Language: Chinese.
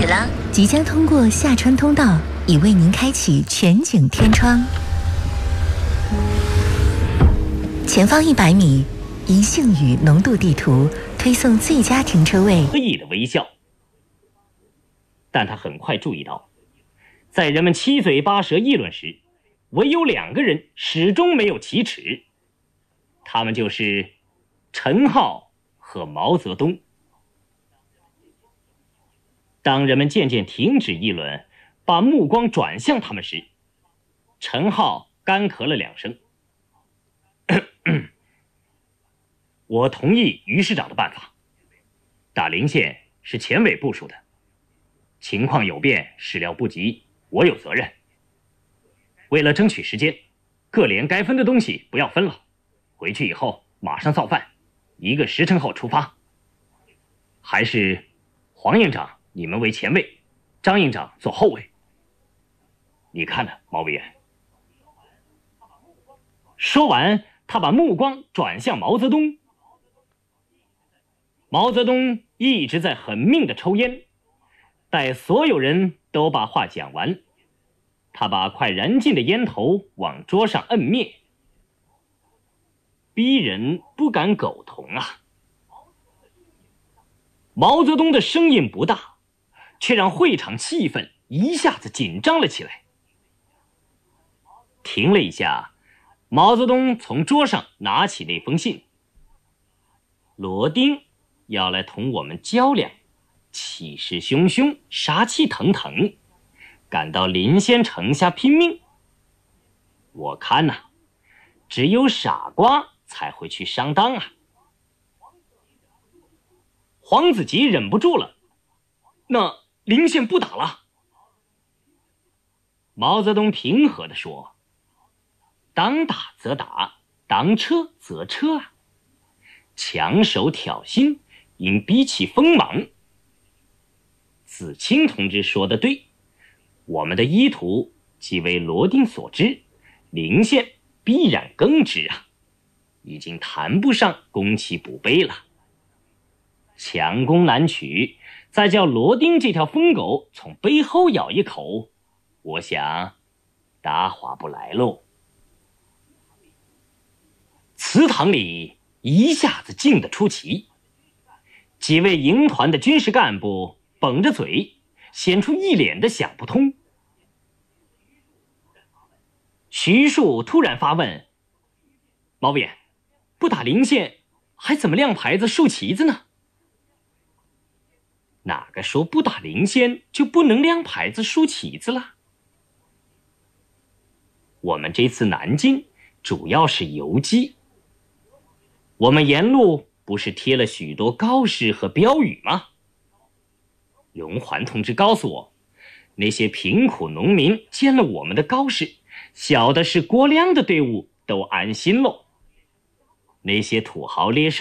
始了， 即将通过下穿通道，已为您开启全景天窗。前方100米，宜兴宇浓度地图推送最佳停车位。 得意的微笑，但他很快注意到，在人们七嘴八舌议论时，唯有2个人始终没有启齿，他们就是陈浩和毛泽东。当人们渐渐停止议论，把目光转向他们时，陈浩干咳了2声。我同意于市长的办法，打陵县是前委部署的，情况有变，始料不及，我有责任。为了争取时间，各连该分的东西不要分了，回去以后马上造饭，1个时辰后出发。还是黄营长你们为前卫，张营长做后卫。你看呢，毛委员？说完，他把目光转向毛泽东。毛泽东一直在狠命地抽烟，待所有人都把话讲完，他把快燃尽的烟头往桌上摁灭，逼人不敢苟同啊！毛泽东的声音不大，却让会场气氛一下子紧张了起来。停了一下，毛泽东从桌上拿起那封信。罗丁要来同我们较量，气势汹汹，杀气腾腾，赶到临仙城下拼命。我看呐，只有傻瓜才会去上当啊！黄子吉忍不住了，那陵县不打了？毛泽东平和地说，当打则打，当撤则撤啊！强手挑衅，应逼其锋芒。子清同志说得对，我们的意图既为罗丁所知，陵县必然更知啊，已经谈不上攻其不备了。强攻难取，再叫罗丁这条疯狗从背后咬一口，我想打划不来喽。祠堂里一下子静得出奇，几位营团的军事干部绷着嘴，显出一脸的想不通。徐庶突然发问，毛委员，不打陵县还怎么亮牌子竖旗子呢？哪个说不打陵县就不能亮牌子竖旗子了？我们这次南进主要是游击，我们沿路不是贴了许多告示和标语吗？荣环同志告诉我，那些贫苦农民见了我们的告示，晓得是郭亮的队伍，都安心喽。那些土豪劣绅